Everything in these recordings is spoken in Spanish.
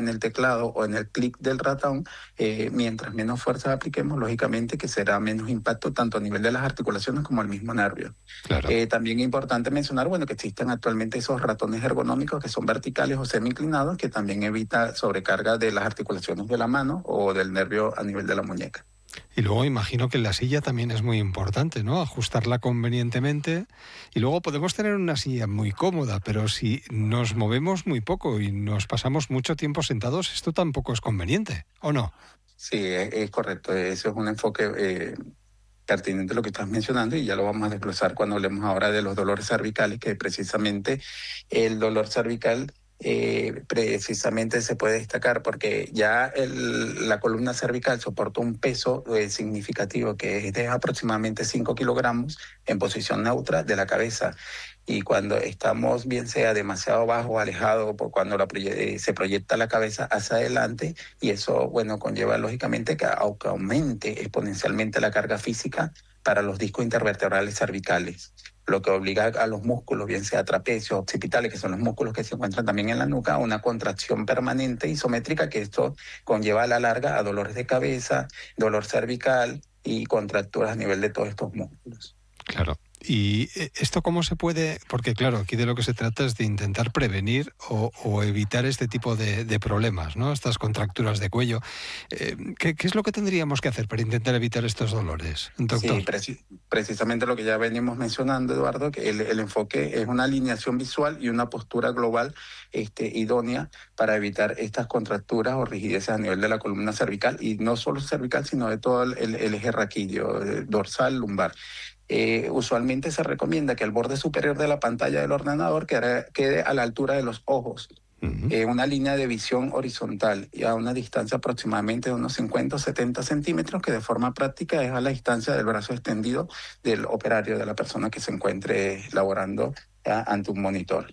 en el teclado o en el clic del ratón, mientras menos fuerza apliquemos, lógicamente que será menos impacto tanto a nivel de las articulaciones como al mismo nervio. Claro. También es importante mencionar, bueno, que existen actualmente esos ratones ergonómicos que son verticales o semi-inclinados, que también evita sobrecarga de las articulaciones de la mano o del nervio a nivel de la muñeca. Y luego imagino que la silla también es muy importante, ¿no? Ajustarla convenientemente. Y luego podemos tener una silla muy cómoda, pero si nos movemos muy poco y nos pasamos mucho tiempo sentados, esto tampoco es conveniente, ¿o no? Sí, es correcto. Eso es un enfoque pertinente lo que estás mencionando y ya lo vamos a desglosar cuando hablemos ahora de los dolores cervicales, que precisamente el dolor cervical precisamente se puede destacar porque ya la columna cervical soporta un peso significativo que es de aproximadamente 5 kilogramos en posición neutra de la cabeza. Y cuando estamos bien sea demasiado bajo o alejado, por cuando se proyecta la cabeza hacia adelante, y eso, bueno, conlleva lógicamente que aumente exponencialmente la carga física para los discos intervertebrales cervicales, lo que obliga a los músculos, bien sea trapecios, occipitales, que son los músculos que se encuentran también en la nuca, a una contracción permanente isométrica, que esto conlleva a la larga a dolores de cabeza, dolor cervical y contracturas a nivel de todos estos músculos. Claro. ¿Y esto cómo se puede? Porque claro, aquí de lo que se trata es de intentar prevenir o evitar este tipo de problemas, ¿no? Estas contracturas de cuello. ¿Qué es lo que tendríamos que hacer para intentar evitar estos dolores, doctor? Sí, precisamente lo que ya venimos mencionando, Eduardo, que el enfoque es una alineación visual y una postura global idónea para evitar estas contracturas o rigideces a nivel de la columna cervical, y no solo cervical, sino de todo el eje raquídeo, dorsal, lumbar. Usualmente se recomienda que el borde superior de la pantalla del ordenador quede a la altura de los ojos. Una línea de visión horizontal y a una distancia aproximadamente de unos 50 o 70 centímetros, que de forma práctica es a la distancia del brazo extendido del operario, de la persona que se encuentre laborando ante un monitor.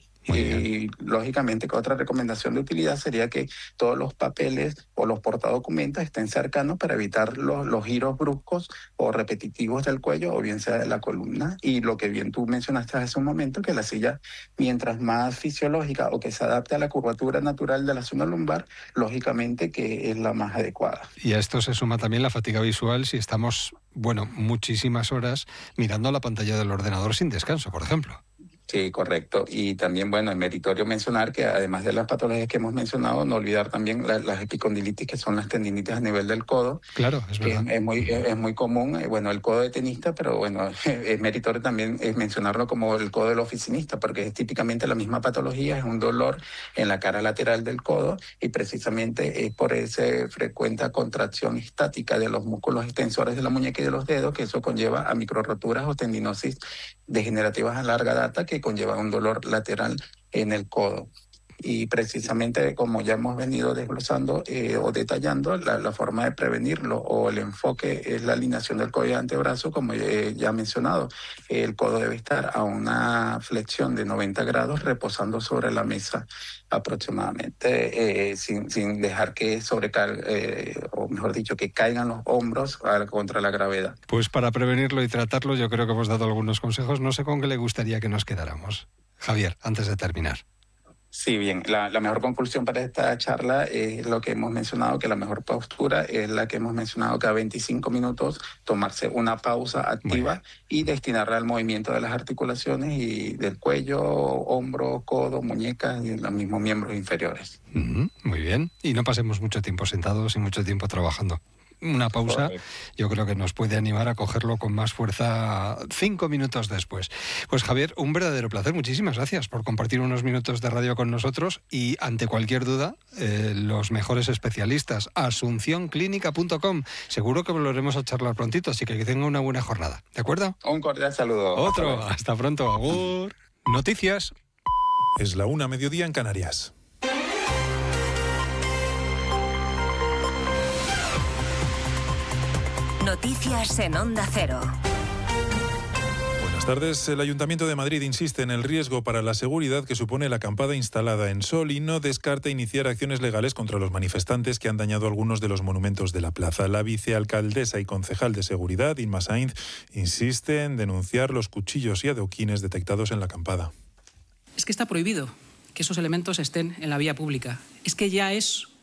Y lógicamente que otra recomendación de utilidad sería que todos los papeles o los portadocumentos estén cercanos para evitar los giros bruscos o repetitivos del cuello o bien sea de la columna. Y lo que bien tú mencionaste hace un momento, que la silla, mientras más fisiológica o que se adapte a la curvatura natural de la zona lumbar, lógicamente que es la más adecuada. Y a esto se suma también la fatiga visual si estamos, bueno, muchísimas horas mirando la pantalla del ordenador sin descanso, por ejemplo. Sí, correcto. Y también, bueno, es meritorio mencionar que además de las patologías que hemos mencionado, no olvidar también las epicondilitis, que son las tendinitis a nivel del codo. Claro, es verdad. Es muy común, bueno, el codo de tenista, pero bueno, es meritorio también mencionarlo como el codo del oficinista, porque es típicamente la misma patología, es un dolor en la cara lateral del codo, y precisamente es por esa frecuente contracción estática de los músculos extensores de la muñeca y de los dedos, que eso conlleva a microroturas o tendinosis degenerativas a larga data, que conlleva un dolor lateral en el codo. Y precisamente, como ya hemos venido desglosando o detallando, la forma de prevenirlo o el enfoque es la alineación del codo y antebrazo, como ya he mencionado. El codo debe estar a una flexión de 90 grados, reposando sobre la mesa aproximadamente, sin dejar que sobrecargue, o mejor dicho, que caigan los hombros contra la gravedad. Pues para prevenirlo y tratarlo, yo creo que hemos dado algunos consejos. No sé con qué le gustaría que nos quedáramos. Javier, antes de terminar. Sí, bien. La mejor conclusión para esta charla es lo que hemos mencionado, que la mejor postura es la que hemos mencionado: cada 25 minutos tomarse una pausa activa y destinarla al movimiento de las articulaciones y del cuello, hombro, codo, muñecas y los mismos miembros inferiores. Muy bien. Y no pasemos mucho tiempo sentados y mucho tiempo trabajando. Una pausa, yo creo que nos puede animar a cogerlo con más fuerza 5 minutos después. Pues Javier, un verdadero placer. Muchísimas gracias por compartir unos minutos de radio con nosotros, y ante cualquier duda, los mejores especialistas, asuncionclínica.com. Seguro que volveremos a charlar prontito, así que tenga una buena jornada. ¿De acuerdo? Un cordial saludo. Otro. Hasta pronto. Agur. Noticias. Es la 1:00 en Canarias. Noticias en Onda Cero. Buenas tardes. El Ayuntamiento de Madrid insiste en el riesgo para la seguridad que supone la acampada instalada en Sol y no descarta iniciar acciones legales contra los manifestantes que han dañado algunos de los monumentos de la plaza. La vicealcaldesa y concejal de Seguridad, Inma Sainz, insiste en denunciar los cuchillos y adoquines detectados en la acampada. Es que está prohibido que esos elementos estén en la vía pública. Es que ya es